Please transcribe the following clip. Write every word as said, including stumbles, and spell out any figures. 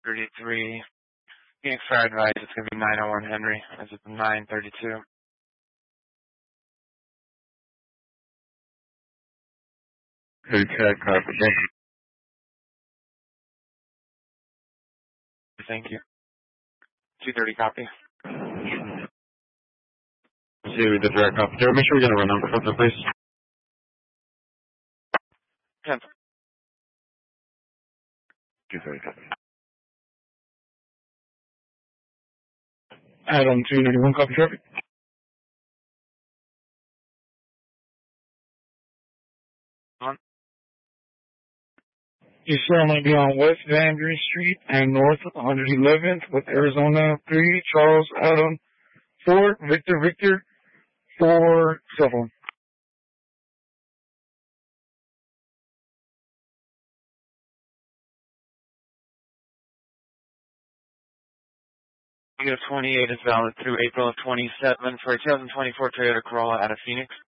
thirty-three. Phoenix Fire Advice, it's going to be nine oh one Henry as of nine thirty-two. Okay, copy. Thank you. Thank you. two thirty copy. See with the direct copy. Make sure we get a run number from them, please. ten. two thirty copy. Adam two ninety-one copy traffic. On. Your cell might be on West Van Buren Street and North one eleventh with Arizona three, Charles Adam four, Victor Victor four, cell phone. Unit twenty-eight is valid through April of twenty-seven for a two thousand twenty-four Toyota Corolla out of Phoenix.